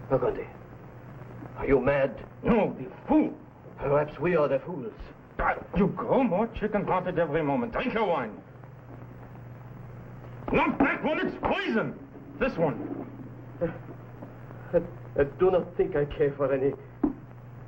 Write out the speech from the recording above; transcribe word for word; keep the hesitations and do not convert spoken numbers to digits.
Burgundy, are you mad? No, the fool. Perhaps we are the fools. Uh, you grow more chicken-hearted every moment. Drink your wine. Not that one, it's poison. This one. I, I do not think I care for any